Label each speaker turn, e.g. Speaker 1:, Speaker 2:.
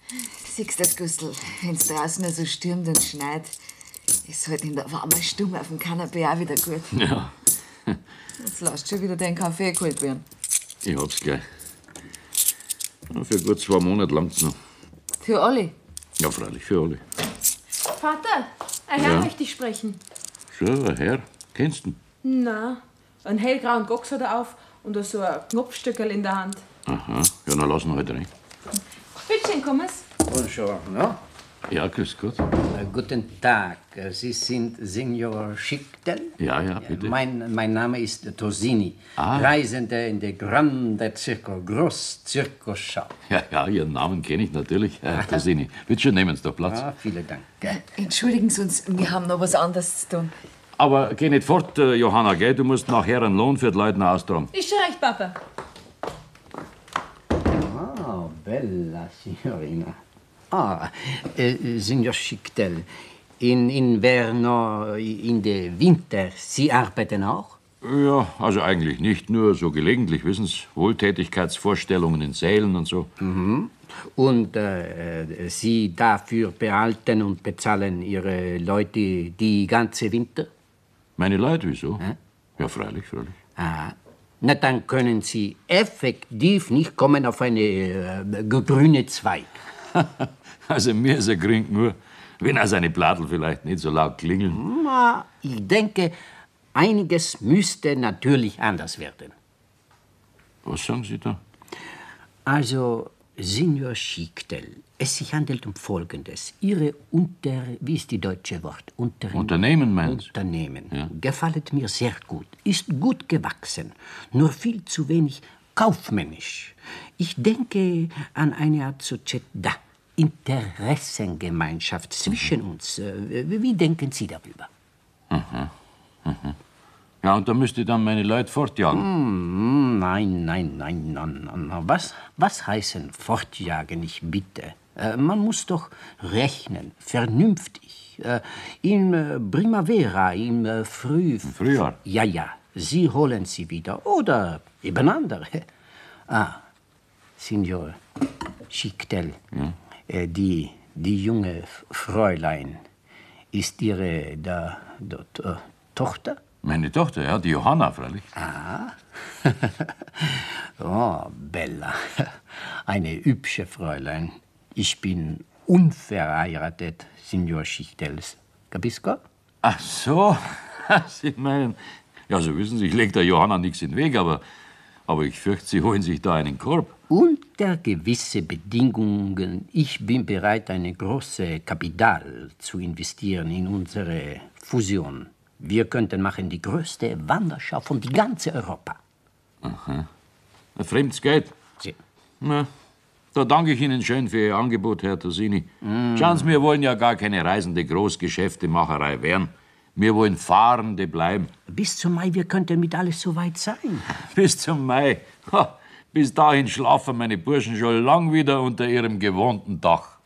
Speaker 1: Siehst du das, Gustl, wenn's draußen so stürmt und schneit, ist halt in der warmen Stube auf dem Kanapee auch wieder gut.
Speaker 2: Ja.
Speaker 1: Jetzt lasst schon wieder den Kaffee geholt werden.
Speaker 2: Ich hab's gleich. Ja, für gut 2 Monate langt's noch.
Speaker 1: Für alle?
Speaker 2: Ja, freilich, für alle.
Speaker 3: Vater, ein Herr
Speaker 2: Ja?
Speaker 3: möchte ich sprechen.
Speaker 2: Schon, ein Herr? Kennst du ihn?
Speaker 3: Na, einen hellgrauen Gox hat er auf und so ein Knopfstückerl in der Hand.
Speaker 2: Aha. Ja, dann lassen wir halt rein.
Speaker 3: Bitte schön, kommen's.
Speaker 4: Buongiorno.
Speaker 2: Ja, grüß Gott.
Speaker 4: Guten Tag. Sie sind Signor Schicktel?
Speaker 2: Ja, ja, bitte.
Speaker 4: Mein Name ist Tosini.
Speaker 2: Ah.
Speaker 4: Reisende in der Grande Circo, Groß-Zirkusschau.
Speaker 2: Ja, Ihren Namen kenne ich natürlich, Herr Tosini. Bitte schön, nehmen Sie doch Platz.
Speaker 4: Ah, vielen Dank.
Speaker 1: Entschuldigen Sie uns, wir haben noch was anderes zu tun.
Speaker 2: Aber geh nicht fort, Johanna, gell? Du musst nachher einen Lohn für die Leute noch austragen.
Speaker 3: Ist schon recht, Papa.
Speaker 4: Ah, bella signorina. Signor Schicktel, in Verno, in der Winter, Sie arbeiten auch?
Speaker 2: Ja, also eigentlich nicht, nur so gelegentlich, wissen Sie, Wohltätigkeitsvorstellungen in Sälen und so.
Speaker 4: Mhm. Und Sie dafür behalten und bezahlen Ihre Leute die ganze Winter?
Speaker 2: Meine Leute, wieso? Ja, freilich.
Speaker 4: Ah. Na, dann können Sie effektiv nicht kommen auf eine grüne Zweig.
Speaker 2: Also mir ist er gering nur, wenn er seine Plattel vielleicht nicht so laut klingeln.
Speaker 4: Na, ich denke, einiges müsste natürlich anders werden.
Speaker 2: Was sagen Sie da?
Speaker 4: Also, Signor Schicktel, es sich handelt um Folgendes. Ihre wie ist die deutsche Wort?
Speaker 2: Unternehmen, meinen Sie?
Speaker 4: Unternehmen.
Speaker 2: Ja.
Speaker 4: Gefällt mir sehr gut. Ist gut gewachsen. Nur viel zu wenig kaufmännisch. Ich denke an eine Art Società, Interessengemeinschaft zwischen uns. Wie denken Sie darüber?
Speaker 2: Aha. Ja, und da müsste ich dann meine Leute fortjagen.
Speaker 4: Nein. Was heißen fortjagen, ich bitte? Man muss doch rechnen, vernünftig. Im Primavera, im
Speaker 2: Frühjahr?
Speaker 4: Ja, Sie holen sie wieder. Oder eben andere. Signor Schicktel, die junge Fräulein, ist Ihre Tochter?
Speaker 2: Meine Tochter, ja, die Johanna, freilich.
Speaker 4: Oh, Bella, eine hübsche Fräulein. Ich bin unverheiratet, Signor Schichtels. Capisco?
Speaker 2: Ach so, Sie meinen... Ja, so wissen Sie, ich leg der Johanna nichts in den Weg, aber ich fürchte, Sie holen sich da einen Korb.
Speaker 4: Unter gewisse Bedingungen. Ich bin bereit, eine große Kapital zu investieren in unsere Fusion. Wir könnten machen die größte Wanderschau von die ganze Europa.
Speaker 2: Aha. Ein fremdes Geld?
Speaker 4: Sie.
Speaker 2: Na, da danke ich Ihnen schön für Ihr Angebot, Herr Tosini. Schauen Sie, wir wollen ja gar keine reisende Großgeschäftemacherei werden. Wir wollen Fahrende bleiben.
Speaker 4: Bis zum Mai, wir könnten mit alles so weit sein.
Speaker 2: Bis zum Mai. Ha, bis dahin schlafen meine Burschen schon lang wieder unter ihrem gewohnten Dach.